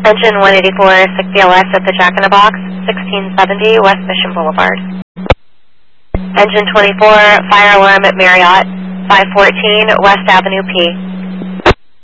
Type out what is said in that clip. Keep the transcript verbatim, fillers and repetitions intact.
Engine one eighty-four, six D L S at the Jack in the Box, sixteen seventy West Mission Boulevard. Engine twenty-four, fire alarm at Marriott, five fourteen West Avenue P.